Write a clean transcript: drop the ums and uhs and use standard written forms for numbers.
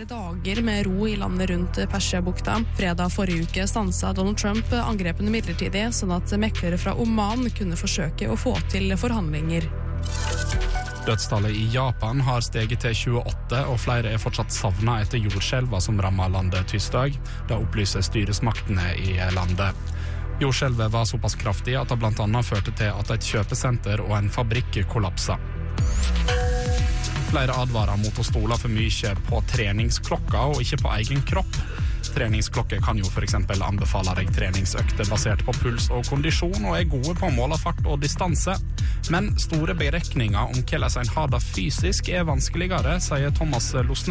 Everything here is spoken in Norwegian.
dager med ro i landet rundt Persiabukta. Fredag forrige uke stansa Donald Trump angrepene midlertidig, sånn at meklere fra Oman kunne forsøke å få til forhandlinger. Dødstallet i Japan har steget til 28, og flere er fortsatt savnet etter jordskjelva som rammet landet tirsdag. Det opplyser styresmaktene i landet. Jordskjelvet var såpass kraftig at det blant annet førte til at et kjøpesenter og en fabrikk kollapsa. Flere advarer mot å stole for mye på treningsklokka og ikke på egen kropp. Treningsklokker kan jo for eksempel anbefale deg treningsøkter basert på puls og kondisjon og er gode på å måle fart og distanse. Men store berekninger om hvordan en har det fysisk er vanskeligere, sier Thomas Losne.